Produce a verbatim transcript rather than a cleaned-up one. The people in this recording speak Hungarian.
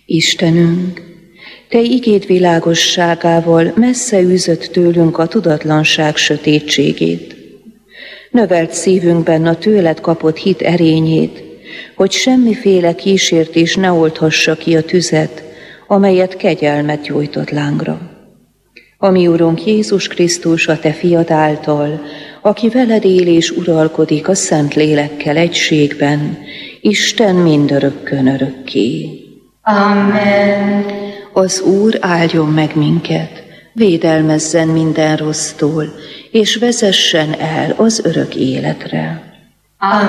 Istenünk, Te igéd világosságával messze űzött tőlünk a tudatlanság sötétségét. Növeld szívünkben a tőled kapott hit erényét, hogy semmiféle kísértés ne oldhassa ki a tüzet, amelyet kegyelmet gyújtott lángra. A mi Urunk Jézus Krisztus, a Te fiad által, aki veled él és uralkodik a Szent Lélekkel egységben, Isten mindörökkön örökké. Amen. Az Úr áldjon meg minket, védelmezzen minden rossztól, és vezessen el az örök életre. Amen.